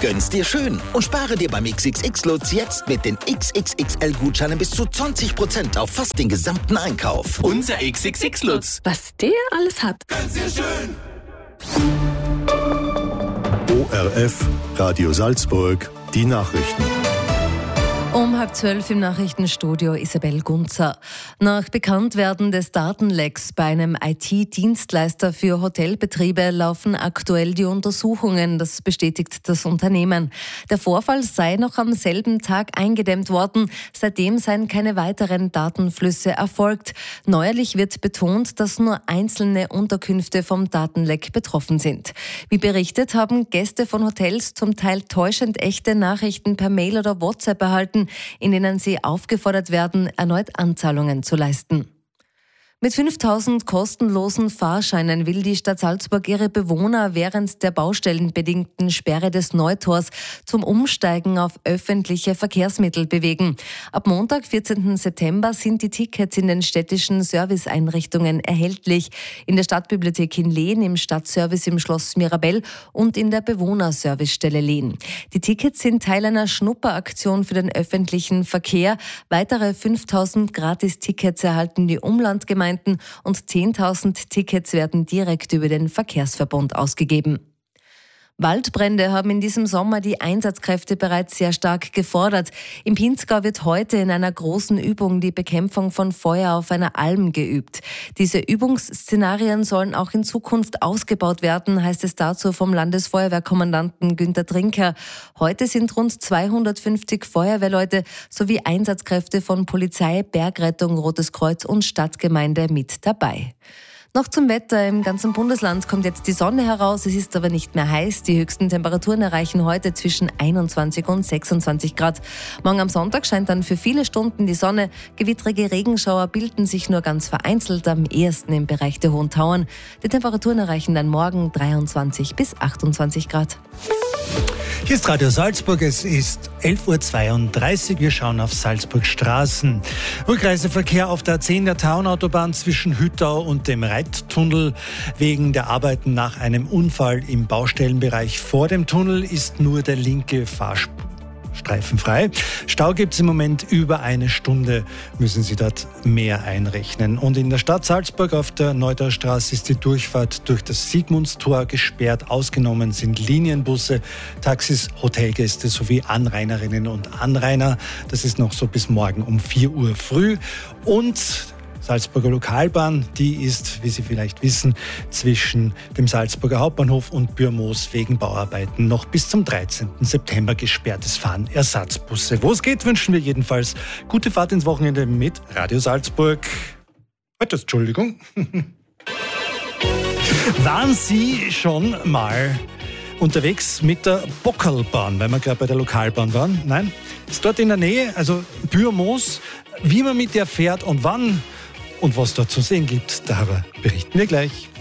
Gönn's dir schön und spare dir beim XXX-Lutz jetzt mit den XXXL-Gutscheinen bis zu 20% auf fast den gesamten Einkauf. Unser XXX-Lutz. Was der alles hat. Gönn's dir schön. ORF, Radio Salzburg, die Nachrichten. Um 11:30 im Nachrichtenstudio Isabel Gunzer. Nach Bekanntwerden des Datenlecks bei einem IT-Dienstleister für Hotelbetriebe laufen aktuell die Untersuchungen, das bestätigt das Unternehmen. Der Vorfall sei noch am selben Tag eingedämmt worden, seitdem seien keine weiteren Datenflüsse erfolgt. Neuerlich wird betont, dass nur einzelne Unterkünfte vom Datenleck betroffen sind. Wie berichtet, haben Gäste von Hotels zum Teil täuschend echte Nachrichten per Mail oder WhatsApp erhalten, in denen sie aufgefordert werden, erneut Anzahlungen zu leisten. Mit 5.000 kostenlosen Fahrscheinen will die Stadt Salzburg ihre Bewohner während der baustellenbedingten Sperre des Neutors zum Umsteigen auf öffentliche Verkehrsmittel bewegen. Ab Montag, 14. September, sind die Tickets in den städtischen Serviceeinrichtungen erhältlich. In der Stadtbibliothek in Lehn, im Stadtservice im Schloss Mirabell und in der Bewohnerservicestelle Lehn. Die Tickets sind Teil einer Schnupperaktion für den öffentlichen Verkehr. Weitere 5.000 Gratis-Tickets erhalten die Umlandgemeinden und 10.000 Tickets werden direkt über den Verkehrsverbund ausgegeben. Waldbrände haben in diesem Sommer die Einsatzkräfte bereits sehr stark gefordert. Im Pinzgau wird heute in einer großen Übung die Bekämpfung von Feuer auf einer Alm geübt. Diese Übungsszenarien sollen auch in Zukunft ausgebaut werden, heißt es dazu vom Landesfeuerwehrkommandanten Günter Trinker. Heute sind rund 250 Feuerwehrleute sowie Einsatzkräfte von Polizei, Bergrettung, Rotes Kreuz und Stadtgemeinde mit dabei. Noch zum Wetter. Im ganzen Bundesland kommt jetzt die Sonne heraus. Es ist aber nicht mehr heiß. Die höchsten Temperaturen erreichen heute zwischen 21 und 26 Grad. Morgen am Sonntag scheint dann für viele Stunden die Sonne. Gewittrige Regenschauer bilden sich nur ganz vereinzelt, am ehesten im Bereich der Hohen Tauern. Die Temperaturen erreichen dann morgen 23 bis 28 Grad. Hier ist Radio Salzburg, es ist 11:32 Uhr, wir schauen auf Salzburg Straßen. Rückreiseverkehr auf der A10 der Tauernautobahn zwischen Hüttau und dem Reittunnel. Wegen der Arbeiten nach einem Unfall im Baustellenbereich vor dem Tunnel ist nur der linke Fahrstreifen frei. Stau gibt es im Moment über eine Stunde, müssen Sie dort mehr einrechnen. Und in der Stadt Salzburg auf der Neudaustraße ist die Durchfahrt durch das Sigmundstor gesperrt. Ausgenommen sind Linienbusse, Taxis, Hotelgäste sowie Anrainerinnen und Anrainer. Das ist noch so bis morgen um 4 Uhr früh. Und Salzburger Lokalbahn, die ist, wie Sie vielleicht wissen, zwischen dem Salzburger Hauptbahnhof und Bürmoos wegen Bauarbeiten noch bis zum 13. September gesperrt. Es fahren Ersatzbusse. Wo es geht, wünschen wir jedenfalls gute Fahrt ins Wochenende mit Radio Salzburg. Entschuldigung. Waren Sie schon mal unterwegs mit der Bockerlbahn, weil wir gerade bei der Lokalbahn waren? Nein? Ist dort in der Nähe, also Bürmoos. Wie man mit der fährt und wann und was dort zu sehen gibt, darüber berichten wir gleich.